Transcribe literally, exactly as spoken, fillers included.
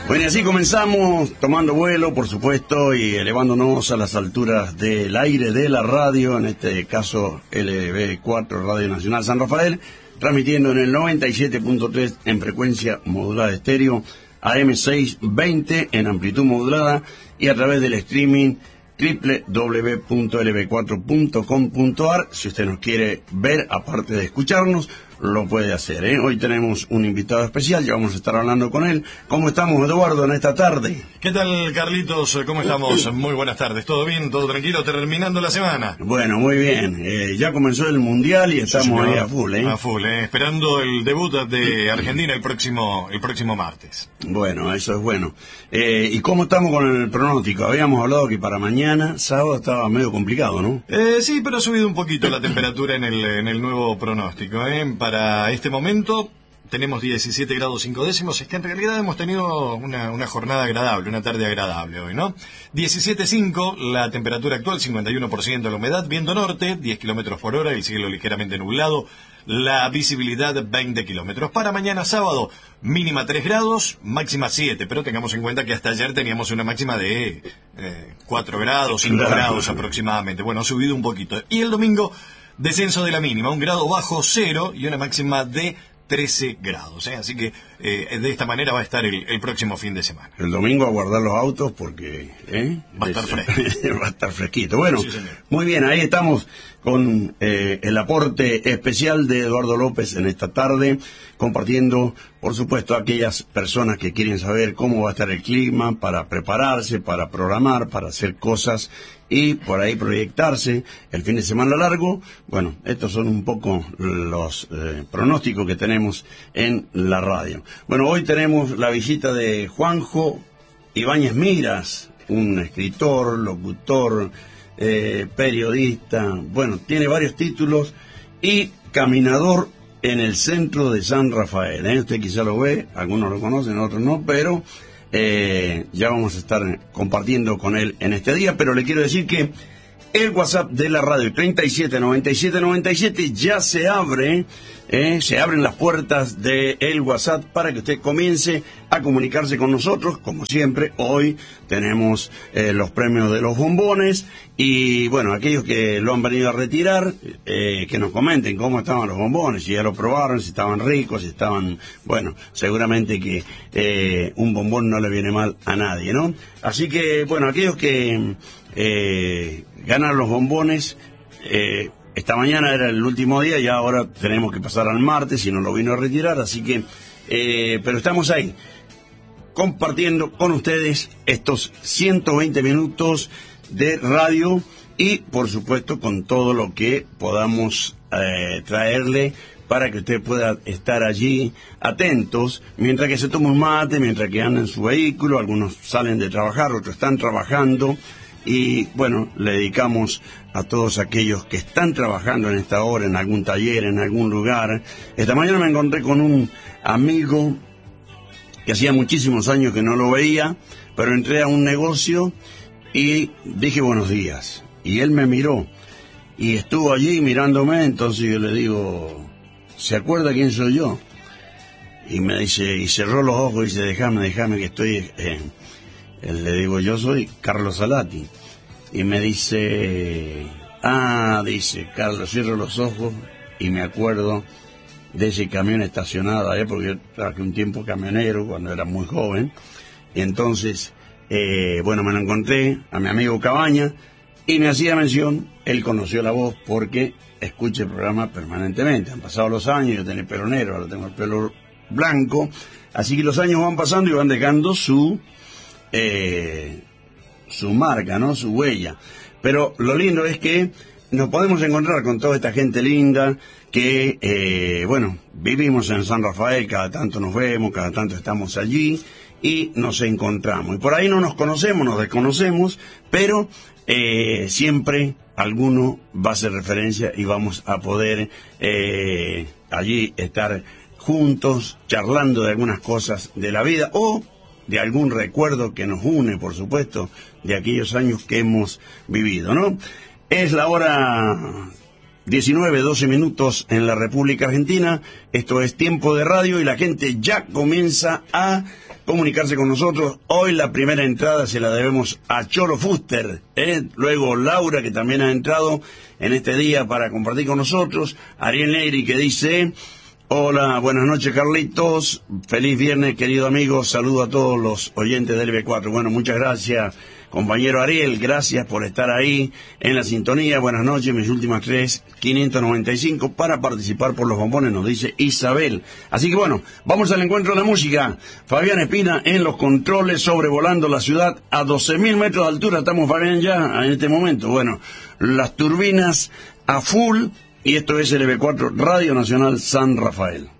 Bueno, y así comenzamos tomando vuelo, por supuesto, y elevándonos a las alturas del aire de la radio, en este caso L B cuatro, Radio Nacional San Rafael, transmitiendo en el noventa y siete punto tres en frecuencia modulada estéreo, A M seiscientos veinte en amplitud modulada y a través del streaming doble u doble u doble u punto l b cuatro punto com punto a r. Si usted nos quiere ver, aparte de escucharnos, lo puede hacer, ¿eh? Hoy tenemos un invitado especial, ya vamos a estar hablando con él. ¿Cómo estamos, Eduardo, en esta tarde? ¿Qué tal, Carlitos? ¿Cómo estamos? Muy buenas tardes. ¿Todo bien? ¿Todo tranquilo? ¿Terminando la semana? Bueno, muy bien. Eh, ya comenzó el Mundial y estamos sí, ahí a full, ¿eh? A full, ¿eh? Esperando el debut de Argentina el próximo el próximo martes. Bueno, eso es bueno. Eh, ¿Y cómo estamos con el pronóstico? Habíamos hablado que para mañana, sábado, estaba medio complicado, ¿no? Eh, sí, pero ha subido un poquito la temperatura en el, en el nuevo pronóstico, ¿eh? Para este momento tenemos diecisiete grados cinco décimos, es que en realidad hemos tenido una, una jornada agradable, una tarde agradable hoy, ¿no? diecisiete cinco, la temperatura actual, cincuenta y uno por ciento la humedad, viento norte, diez kilómetros por hora, el cielo ligeramente nublado, la visibilidad veinte kilómetros. Para mañana sábado, mínima tres grados, máxima siete, pero tengamos en cuenta que hasta ayer teníamos una máxima de eh, cuatro grados, cinco grados aproximadamente. Bueno, ha subido un poquito. Y el domingo, descenso de la mínima, un grado bajo cero y una máxima de trece grados, ¿eh? Así que eh, de esta manera va a estar el, el próximo fin de semana. El domingo a guardar los autos porque ¿eh? va a estar fresco. Va a estar fresquito. Bueno, sí, muy bien, ahí estamos con eh, el aporte especial de Eduardo López en esta tarde, compartiendo, por supuesto, a aquellas personas que quieren saber cómo va a estar el clima, para prepararse, para programar, para hacer cosas y por ahí proyectarse el fin de semana largo. Bueno, estos son un poco los eh, pronósticos que tenemos en la radio. Bueno, hoy tenemos la visita de Juanjo Ibáñez Miras, un escritor, locutor, eh, periodista, bueno, tiene varios títulos y caminador en el centro de San Rafael, ¿eh? Usted quizá lo ve, algunos lo conocen, otros no, pero eh, ya vamos a estar compartiendo con él en este día. Pero le quiero decir que el WhatsApp de la radio treinta y siete noventa y siete noventa y siete ya se abre, eh, se abren las puertas del WhatsApp para que usted comience a comunicarse con nosotros. Como siempre, hoy tenemos eh, los premios de los bombones y bueno, aquellos que lo han venido a retirar, eh, que nos comenten cómo estaban los bombones, si ya lo probaron, si estaban ricos, si estaban, bueno, seguramente que eh, un bombón no le viene mal a nadie, ¿no? Así que, bueno, aquellos que eh, ganan los bombones, eh, esta mañana era el último día y ahora tenemos que pasar al martes y no lo vino a retirar, así que, eh, pero estamos ahí, compartiendo con ustedes estos ciento veinte minutos de radio y, por supuesto, con todo lo que podamos eh, traerle para que usted pueda estar allí atentos, mientras que se toma un mate, mientras que anda en su vehículo. Algunos salen de trabajar, otros están trabajando. Y bueno, le dedicamos a todos aquellos que están trabajando en esta hora, en algún taller, en algún lugar. Esta mañana me encontré con un amigo que hacía muchísimos años que no lo veía, pero entré a un negocio y dije buenos días. Y él me miró y estuvo allí mirándome, entonces yo le digo, ¿se acuerda quién soy yo? Y me dice, y cerró los ojos y dice, déjame, déjame que estoy... Eh, Le digo, yo soy Carlos Salati. Y me dice, ah, dice, Carlos, cierro los ojos y me acuerdo de ese camión estacionado, ¿eh? Porque yo trabajé un tiempo camionero cuando era muy joven. Y entonces, eh, bueno, me lo encontré a mi amigo Cabaña y me hacía mención, él conoció la voz porque escucha el programa permanentemente. Han pasado los años, yo tenía pelo negro, ahora tengo el pelo blanco. Así que los años van pasando y van dejando su... Eh, su marca, ¿no? Su huella. Pero lo lindo es que nos podemos encontrar con toda esta gente linda que, eh, bueno, vivimos en San Rafael, cada tanto nos vemos, cada tanto estamos allí y nos encontramos. Y por ahí no nos conocemos, nos desconocemos, pero eh, siempre alguno va a hacer referencia y vamos a poder eh, allí estar juntos, charlando de algunas cosas de la vida o de algún recuerdo que nos une, por supuesto, de aquellos años que hemos vivido, ¿no? Es la hora diecinueve, doce minutos en la República Argentina. Esto es Tiempo de Radio y la gente ya comienza a comunicarse con nosotros. Hoy la primera entrada se la debemos a Cholo Fuster, ¿eh? Luego Laura, que también ha entrado en este día para compartir con nosotros. Ariel Negri, que dice: hola, buenas noches Carlitos, feliz viernes querido amigo, saludo a todos los oyentes del B cuatro. Bueno, muchas gracias compañero Ariel, gracias por estar ahí en la sintonía. Buenas noches, mis últimas tres, quinientos noventa y cinco para participar por los bombones, nos dice Isabel. Así que bueno, vamos al encuentro de la música. Fabián Espina en los controles, sobrevolando la ciudad a doce mil metros de altura. Estamos, Fabián, ya en este momento. Bueno, las turbinas a full, y esto es el B cuatro Radio Nacional San Rafael.